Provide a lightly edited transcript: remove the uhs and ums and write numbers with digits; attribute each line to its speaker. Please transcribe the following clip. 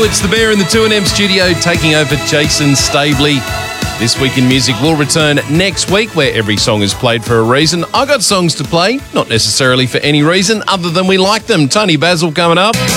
Speaker 1: it's the Bear in the 2NM studio taking over Jason Stabley. This Week in Music will return next week, where every song is played for a reason. I got songs to play, not necessarily for any reason other than we like them. Tony Basil coming up.